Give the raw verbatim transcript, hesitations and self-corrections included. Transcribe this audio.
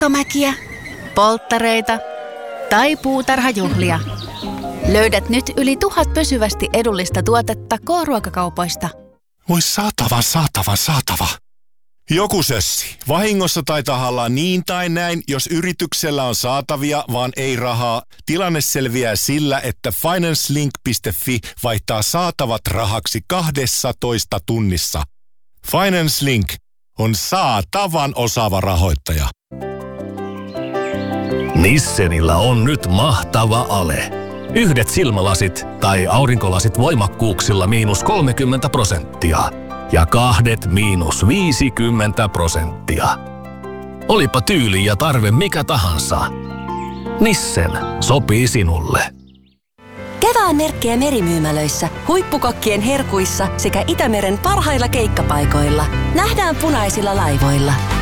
mäkiä, polttareita tai puutarhajuhlia. Löydät nyt yli tuhat pysyvästi edullista tuotetta K-ruokakaupoista. Voi saatava, saatava, saatava. Joku sössi. Vahingossa tai tahallaan niin tai näin, jos yrityksellä on saatavia, vaan ei rahaa. Tilanne selviää sillä, että financelink piste fi vaihtaa saatavat rahaksi kahdessatoista tunnissa. FinanceLink on saatavan osaava rahoittaja. Nissenillä on nyt mahtava ale. Yhdet silmälasit tai aurinkolasit voimakkuuksilla miinus kolmekymmentä prosenttia. Ja kahdet miinus viisikymmentä prosenttia. Olipa tyyli ja tarve mikä tahansa. Nissen sopii sinulle. Kevään merkkejä merimyymälöissä, huippukokkien herkuissa sekä Itämeren parhailla keikkapaikoilla. Nähdään punaisilla laivoilla.